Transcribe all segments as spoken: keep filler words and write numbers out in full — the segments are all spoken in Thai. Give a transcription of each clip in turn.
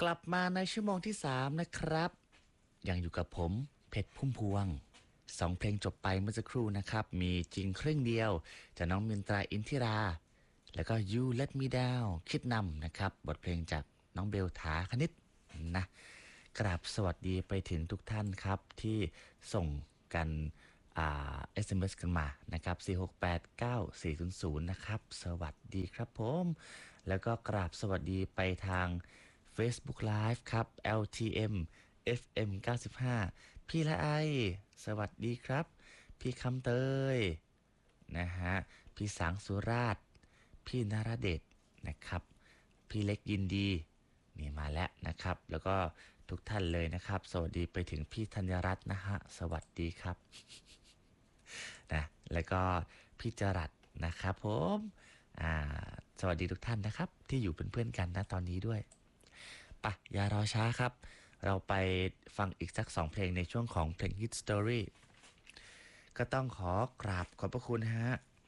กลับมาในชั่วโมงที่สามนะครับยังอยู่กับผมเพชรพุ่มพวงสองเพลงจบไปเมื่อสักครู่นะครับมีจริงครึ่งเดียวจากน้องมินตราอินทิราแล้วก็ You Let Me Down คิดนำนะครับบทเพลงจากน้องเบลถาคณิตนะกราบสวัสดีไปถึงทุกท่านครับที่ส่งกันอ่า เอส เอ็ม เอส กันมานะครับสี่ หก แปด เก้า สี่ ศูนย์ ศูนย์นะครับสวัสดีครับผมแล้วก็กราบสวัสดีไปทาง Facebook Live ครับ แอล ที เอ็ม เอฟ เอ็ม เก้าสิบห้า พี่ละไอสวัสดีครับพี่คำเตยนะฮะพี่สังสุราชพี่นรเดชนะครับพี่เล็กยินดีนี่มาแล้วนะครับแล้วก็ทุกท่านเลยนะครับสวัสดีไปถึงพี่ธัญรัตน์นะฮะสวัสดีครับนะแล้วก็พี่จรัสนะครับผมอ่าสวัสดีทุกท่านนะครับที่อยู่เป็นเพื่อนกันนะตอนนี้ด้วยปะอย่ารอช้าครับเราไปฟังอีกสักสองเพลงในช่วงของเพลง Hit Story ก็ต้องขอกราบขอบพระคุณฮะ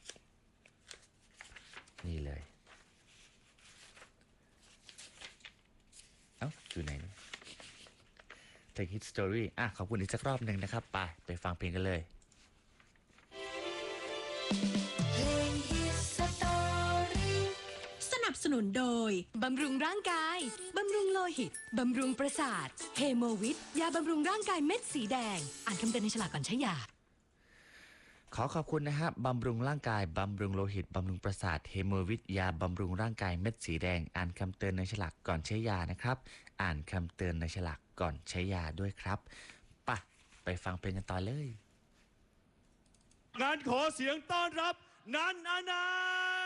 นี่เลยเอ้าอยู่ไหนเพลง Hit Story อ่ะขอบคุณอีกสักรอบหนึ่งนะครับไปไปฟังเพลงกันเลยสนับสนุนโดยบำรุงร่างกายบำรุงโลหิตบำรุงประสาทเฮโมวิทยาบำรุงร่างกายเม็ดสีแดงอ่านคำเตือนในฉลากก่อนใช้ยาขอขอบคุณนะฮะบำรุงร่างกายบำรุงโลหิตบำรุงประสาทเฮโมวิทยาบำรุงร่างกายเม็ดสีแดงอ่านคำเตือนในฉลากก่อนใช้ยานะครับอ่านคำเตือนในฉลากก่อนใช้ยาด้วยครับปะไปฟังเพลงกันต่อเลยงานขอเสียงต้อนรับนันอนันต์